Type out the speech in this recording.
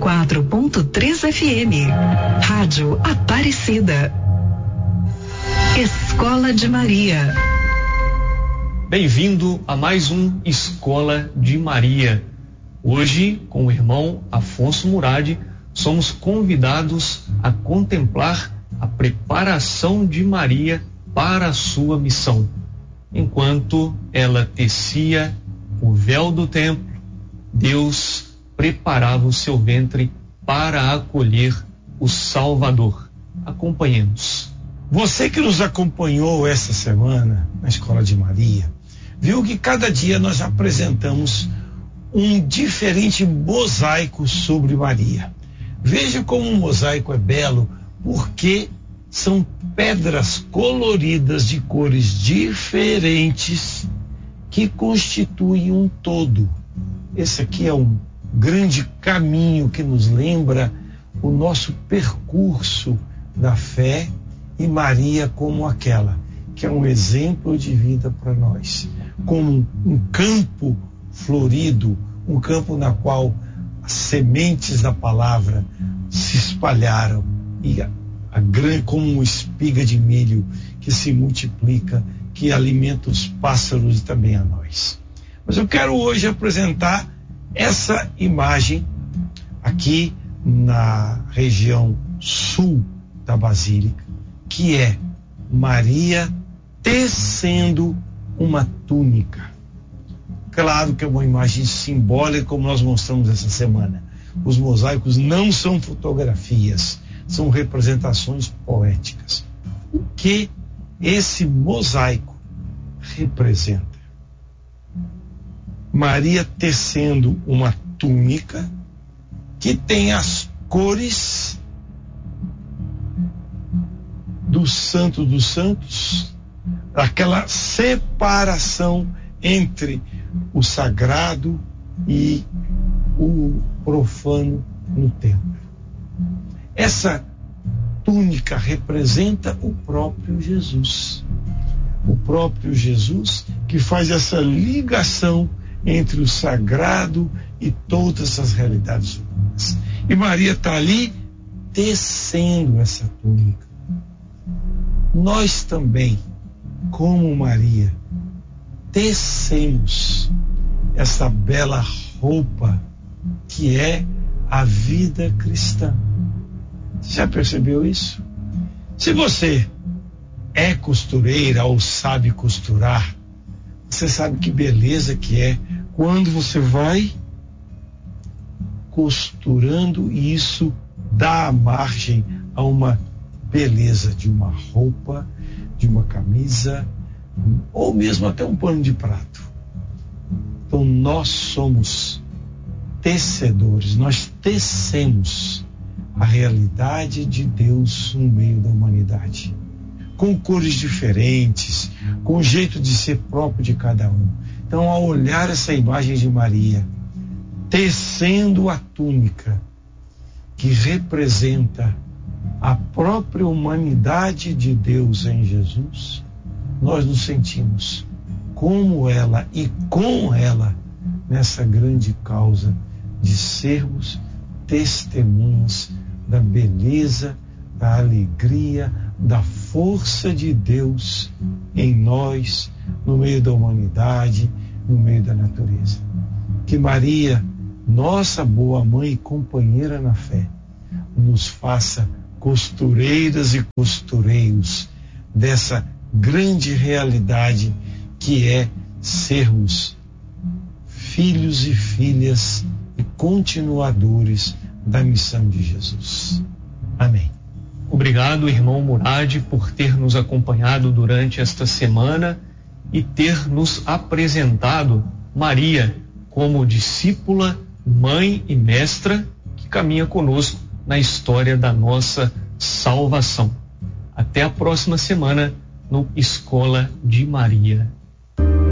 104.3 FM. Rádio Aparecida. Escola de Maria. Bem-vindo a mais um Escola de Maria. Hoje, com o irmão Afonso Murad, somos convidados a contemplar a preparação de Maria para a sua missão. Enquanto ela tecia o véu do templo, Deus preparava o seu ventre para acolher o Salvador. Acompanhemos. Você que nos acompanhou essa semana na Escola de Maria, viu que cada dia nós apresentamos um diferente mosaico sobre Maria. Veja como um mosaico é belo, porque são pedras coloridas de cores diferentes que constituem um todo. Esse aqui é um grande caminho que nos lembra o nosso percurso da fé, e Maria como aquela que é um exemplo de vida para nós, como um campo florido, um campo na qual as sementes da palavra se espalharam e como uma espiga de milho que se multiplica, que alimenta os pássaros e também a nós. Mas eu quero hoje apresentar essa imagem aqui na região sul da Basílica, que é Maria tecendo uma túnica. Claro que é uma imagem simbólica, como nós mostramos essa semana. Os mosaicos não são fotografias, são representações poéticas. O que esse mosaico representa? Maria tecendo uma túnica que tem as cores do Santo dos Santos, aquela separação entre o sagrado e o profano no templo. Essa túnica representa o próprio Jesus. O próprio Jesus que faz essa ligação entre o sagrado e todas as realidades humanas. E Maria está ali tecendo essa túnica. Nós também, como Maria, tecemos essa bela roupa que é a vida cristã. Você já percebeu isso? Se você é costureira ou sabe costurar, você sabe que beleza que é quando você vai costurando e isso dá margem a uma beleza de uma roupa, de uma camisa, ou mesmo até um pano de prato. Então nós somos tecedores, nós tecemos a realidade de Deus no meio da humanidade, com cores diferentes, com o jeito de ser próprio de cada um. Então, ao olhar essa imagem de Maria tecendo a túnica que representa a própria humanidade de Deus em Jesus, nós nos sentimos como ela e com ela nessa grande causa de sermos testemunhas da beleza, da alegria, da força de Deus em nós, no meio da humanidade, no meio da natureza. Que Maria, nossa boa mãe e companheira na fé, nos faça costureiras e costureiros dessa grande realidade que é sermos filhos e filhas e continuadores da missão de Jesus. Amém. Obrigado, irmão Murad, por ter nos acompanhado durante esta semana e ter nos apresentado Maria como discípula, mãe e mestra que caminha conosco na história da nossa salvação. Até a próxima semana no Escola de Maria.